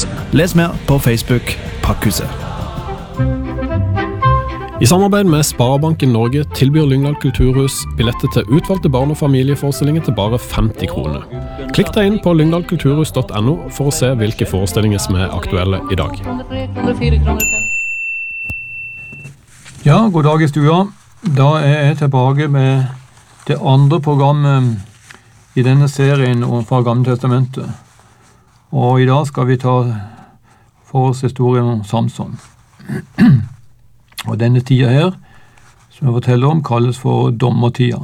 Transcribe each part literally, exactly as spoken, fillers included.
Les mer på Facebook Pakkhuset. I samarbeid med Sparebanken Norge tilbyr Lyngdal Kulturhus billetter til utvalgte barn- og familieforestillinger til bare femti kroner. Klikk deg inn på lyngdal kulturhus punktum no for å se hvilke forestillinger som er aktuelle i dag. Ja, god dag i stua. Da er jeg tilbake med det andre programmet i denne serien fra Gamle Testamentet. Og i dag skal vi ta for oss historien om Samson. Og denne tida her, som jeg forteller om, kalles for dommertida.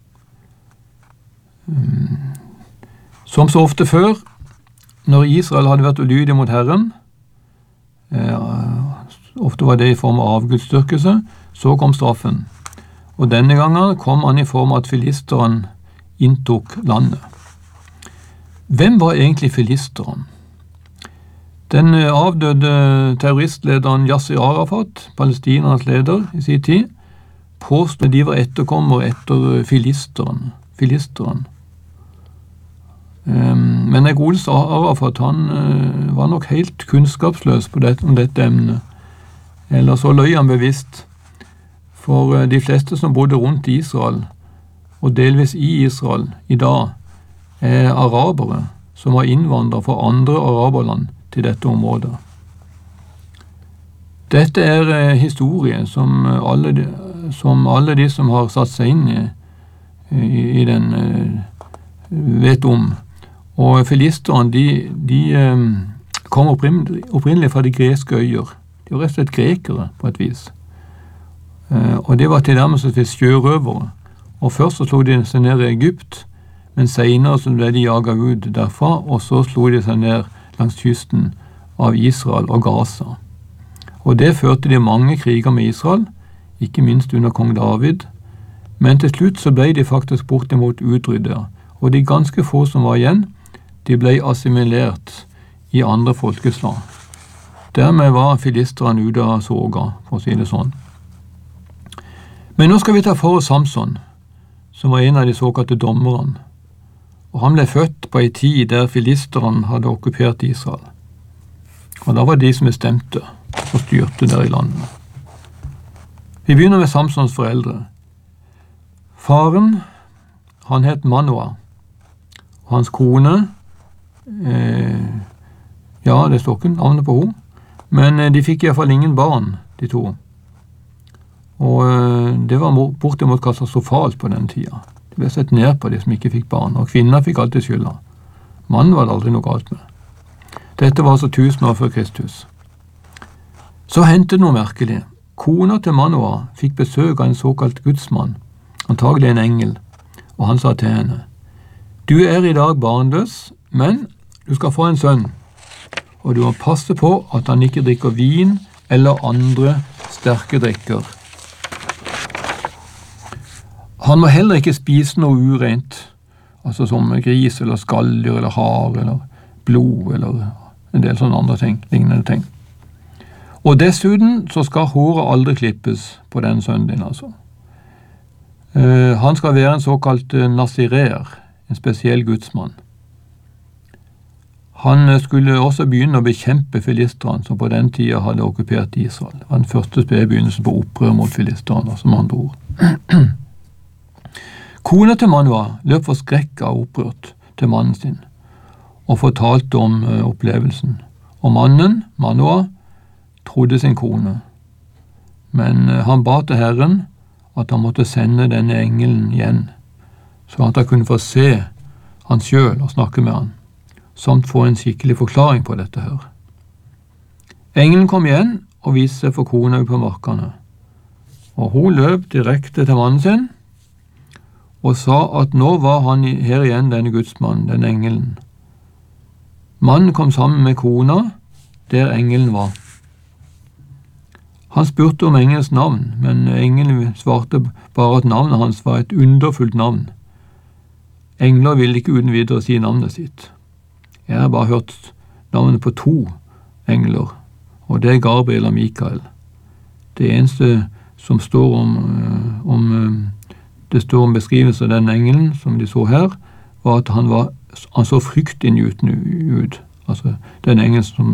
Som så ofte før, når Israel hadde vært ulydig mot Herren, ofte var det i form av avgudsdyrkelse, så kom straffen. Og denne gangen kom han i form av at filisteren inntok landet. Hvem var egentlig filisteren? Den avdøde terroristlederen Yasser Arafat, palestinernes leder i sin tid, påstod de var etterkommer etter filisteren. filisteren. Men den godeste Arafat, han var nok helt kunnskapsløs på det, om dette emnet. Eller så løy han bevisst. For de fleste som bodde rundt Israel, og delvis i Israel i dag, er arabere som har innvandret fra andre araberland til dette området. Dette er historie som alle de som, alle de som har satt seg inn i, i, i den vet om. Og filisterne, de, de kom opprinnelig, opprinnelig fra de greske øyer. De var rett og slett grekere på et vis. Og det var til dem som fikk sjørøvere. Og først så slo de seg ned i Egypt, men senere så ble de jaget ut derfra, og så slo de seg ned langs kysten av Israel og Gaza. Og det førte de mange kriger med Israel, ikke minst under kong David, men til slutt så ble de faktisk bortimot utryddet, og de ganske få som var igjen, de ble assimilert i andre folkeslag. Dermed var filisterne ute av soga, for å si det sånn. Men nå skal vi ta for oss Samson, som var en av de såkalte dommerne. Og han ble født på en tid der filisterne hadde okkupert Israel. Og da var det de som bestemte og styrte der i landet. Vi begynner med Samsons foreldre. Faren, han het Manoah. Og hans kone, eh, ja, det står ikke navnet på henne, men de fikk i hvert fall ingen barn, de to. Og eh, det var bortimot katastrofalt på den tida. Det ble sett ned på de som ikke fikk barn, og kvinner fikk alltid skylda. Mannen var det aldri noe galt med. Dette var altså tusen år før Kristus. Så hendte det noe merkelig. Kona til Manoah fikk besøk av en såkalt gudsmann, antagelig en engel, og han sa til henne, «Du er i dag barnløs, men du skal få en sønn, og du må passe på at han ikke drikker vin eller andre sterke drikker. Han må heller ikke spise noe urent, altså som gris eller skalldyr eller hare eller blod eller en del sånne andre ting, lignende ting. Og dessuten så skal håret aldri klippes på den sønnen din, altså. Uh, han skal være en såkalt nasirer, en spesiell gudsmann. Han skulle også begynne å bekjempe filisterne, som på den tida hadde okkupert Israel. Det var den første begynnelsen på opprør mot filisterne, som andre ord. Kona til Manoah løp for skrekk av opprørt til mannen sin, og fortalte om uh, opplevelsen. Og mannen, Manoah, trodde sin kone, men uh, han ba til Herren at han måtte sende denne engelen igjen, så at han kunne få se han selv og snakke med han, samt få en skikkelig forklaring på dette her. Engelen kom igjen og viste seg for kona på markene, og hun løp direkte til mannen sin, og sa at nå var han her igjen, denne gudsmannen, den engelen. Mannen kom sammen med kona, der engelen var. Han spurte om engelens navn, men engelen svarte bare at navnet hans var et underfullt navn. Engler ville ikke uten videre si navnet sitt. Jeg har bare hørt navnet på to engler, og det er Gabriel og Mikael. Det eneste som står om, om det står om beskrivelse av den engelen som de så her, var at han, var, han så fryktinngytende ut. Altså den engelen som